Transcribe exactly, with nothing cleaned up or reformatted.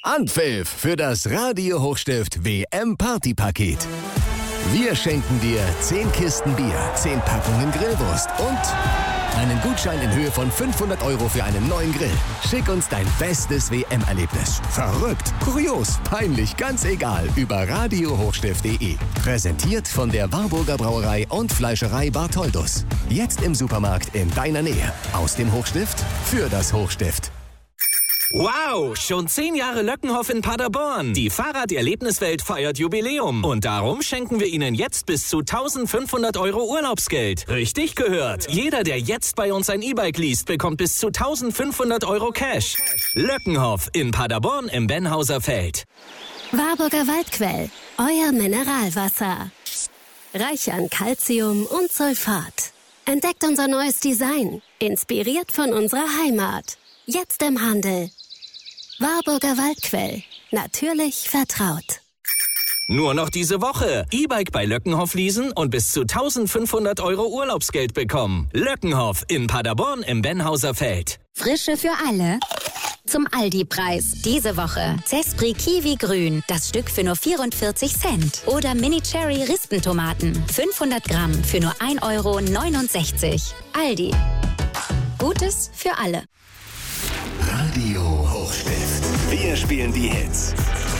Anpfiff für das Radio Hochstift W M-Party-Paket. Wir schenken dir zehn Kisten Bier, zehn Packungen Grillwurst und einen Gutschein in Höhe von fünfhundert Euro für einen neuen Grill. Schick uns dein bestes W M-Erlebnis. Verrückt, kurios, peinlich, ganz egal. Über radio hochstift punkt de. Präsentiert von der Warburger Brauerei und Fleischerei Bartholdus. Jetzt im Supermarkt in deiner Nähe. Aus dem Hochstift für das Hochstift. Wow, schon zehn Jahre Löckenhof in Paderborn. Die Fahrraderlebniswelt feiert Jubiläum. Und darum schenken wir Ihnen jetzt bis zu eintausendfünfhundert Euro Urlaubsgeld. Richtig gehört. Jeder, der jetzt bei uns ein E-Bike liest, bekommt bis zu eintausendfünfhundert Euro Cash. Löckenhof in Paderborn im Benhauser Feld. Warburger Waldquell, euer Mineralwasser. Reich an Calcium und Sulfat. Entdeckt unser neues Design. Inspiriert von unserer Heimat. Jetzt im Handel. Warburger Waldquell. Natürlich vertraut. Nur noch diese Woche. E-Bike bei Löckenhof leasen und bis zu eintausendfünfhundert Euro Urlaubsgeld bekommen. Löckenhof in Paderborn im Benhauser Feld. Frische für alle. Zum Aldi-Preis. Diese Woche. Zespri Kiwi Grün. Das Stück für nur vierundvierzig Cent. Oder Mini Cherry Rispentomaten. fünfhundert Gramm für nur ein Euro neunundsechzig. Aldi. Gutes für alle. Radio Hochstift. Wir spielen die Hits.